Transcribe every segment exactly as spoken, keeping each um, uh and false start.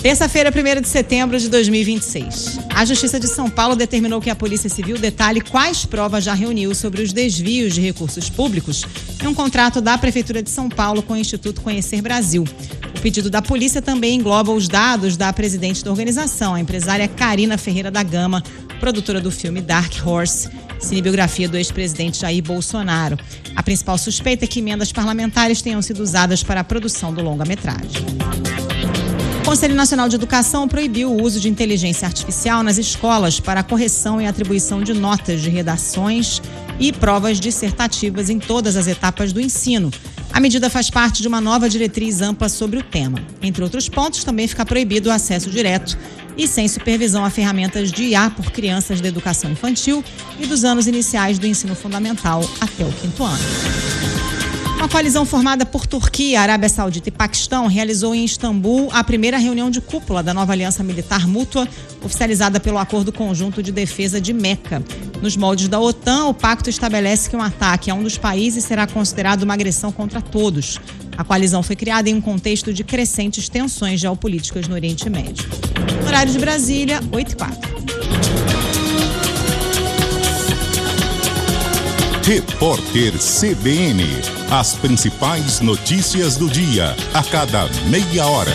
Terça-feira, primeiro de setembro de dois mil e vinte e seis. A Justiça de São Paulo determinou que a Polícia Civil detalhe quais provas já reuniu sobre os desvios de recursos públicos em um contrato da Prefeitura de São Paulo com o Instituto Conhecer Brasil. O pedido da polícia também engloba os dados da presidente da organização, a empresária Karina Ferreira da Gama, produtora do filme Dark Horse, cinebiografia do ex-presidente Jair Bolsonaro. A principal suspeita é que emendas parlamentares tenham sido usadas para a produção do longa-metragem. O Conselho Nacional de Educação proibiu o uso de inteligência artificial nas escolas para a correção e atribuição de notas de redações e provas dissertativas em todas as etapas do ensino. A medida faz parte de uma nova diretriz ampla sobre o tema. Entre outros pontos, também fica proibido o acesso direto e sem supervisão a ferramentas de I A por crianças da educação infantil e dos anos iniciais do ensino fundamental até o quinto ano. Uma coalizão formada por Turquia, Arábia Saudita e Paquistão realizou em Istambul a primeira reunião de cúpula da nova aliança militar mútua, oficializada pelo Acordo Conjunto de Defesa de Meca. Nos moldes da OTAN, o pacto estabelece que um ataque a um dos países será considerado uma agressão contra todos. A coalizão foi criada em um contexto de crescentes tensões geopolíticas no Oriente Médio. Horário de Brasília, oito e quatro. Repórter C B N. As principais notícias do dia, a cada meia hora.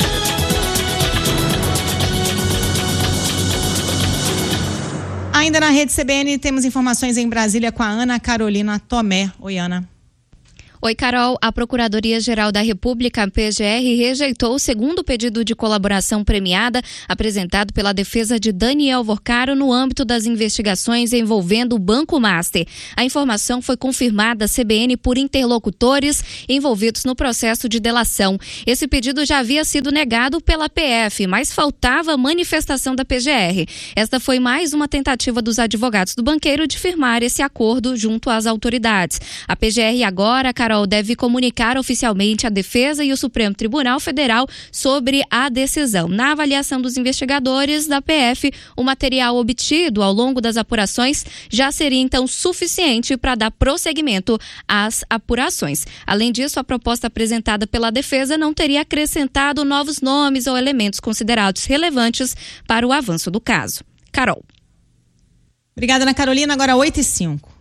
Ainda na rede C B N, temos informações em Brasília com a Ana Carolina Tomé. Oi, Ana. Oi, Carol. A Procuradoria-Geral da República, P G R, rejeitou o segundo pedido de colaboração premiada apresentado pela defesa de Daniel Vorcaro no âmbito das investigações envolvendo o Banco Master. A informação foi confirmada à C B N por interlocutores envolvidos no processo de delação. Esse pedido já havia sido negado pela P F, mas faltava manifestação da P G R. Esta foi mais uma tentativa dos advogados do banqueiro de firmar esse acordo junto às autoridades. A P G R agora, Carol, deve comunicar oficialmente à defesa e o Supremo Tribunal Federal sobre a decisão. Na avaliação dos investigadores da P F, o material obtido ao longo das apurações já seria então suficiente para dar prosseguimento às apurações. Além disso, a proposta apresentada pela defesa não teria acrescentado novos nomes ou elementos considerados relevantes para o avanço do caso. Carol. Obrigada, Ana Carolina. Agora oito e cinco.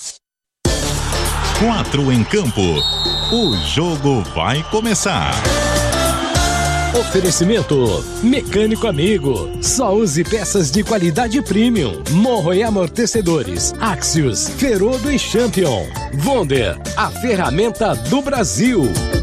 Quatro em campo. O jogo vai começar. Oferecimento Mecânico Amigo. Só use peças de qualidade premium. Morro e amortecedores. Axios, Ferodo e Champion. Wonder, a ferramenta do Brasil.